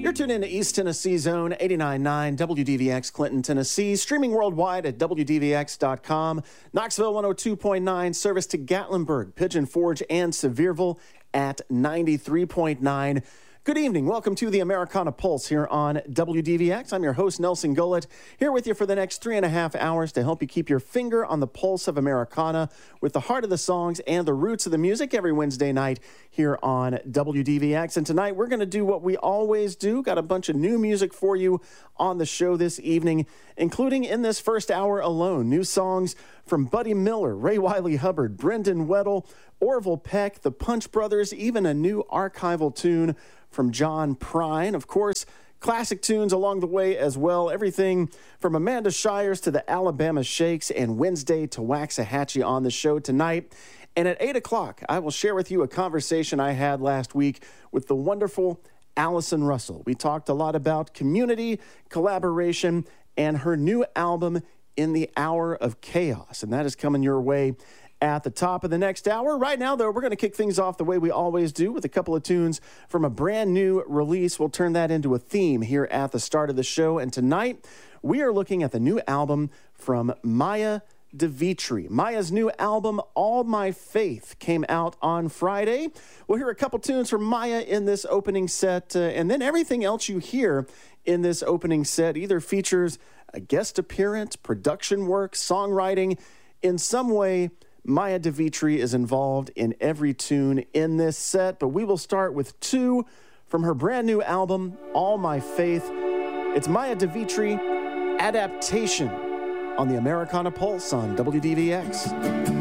You're tuned into East Tennessee Zone 89.9 WDVX Clinton, Tennessee. Streaming worldwide at WDVX.com. Knoxville 102.9. Service to Gatlinburg, Pigeon Forge, and Sevierville at 93.9. Good evening. Welcome to the Americana Pulse here on WDVX. I'm your host, Nelson Gullett, here with you for the next 3.5 hours to help you keep your finger on the pulse of Americana with the heart of the songs and the roots of the music every Wednesday night here on WDVX. And tonight we're going to do what we always do. Got a bunch of new music for you on the show this evening, including in this first hour alone, new songs from Buddy Miller, Ray Wiley Hubbard, Brendan Weddle, Orville Peck, the Punch Brothers, even a new archival tune from John Prine. Of course, classic tunes along the way as well. Everything from Amanda Shires to the Alabama Shakes and Wednesday to Waxahachie on the show tonight. And at 8 o'clock, I will share with you a conversation I had last week with the wonderful Allison Russell. We talked a lot about community, collaboration, and her new album, In the Hour of Chaos. And that is coming your way at the top of the next hour. Right now, though, we're going to kick things off the way we always do with a couple of tunes from a brand new release. We'll turn that into a theme here at the start of the show. And tonight, we are looking at the new album from Maya DeVitri. Maya's new album, All My Faith, came out on Friday. We'll hear a couple tunes from Maya in this opening set, and then everything else you hear in this opening set either features a guest appearance, production work, songwriting. In some way, Maya DeVitri is involved in every tune in this set, but we will start with two from her brand new album, All My Faith. It's Maya DeVitri, Adaptation, on the Americana Pulse on WDVX.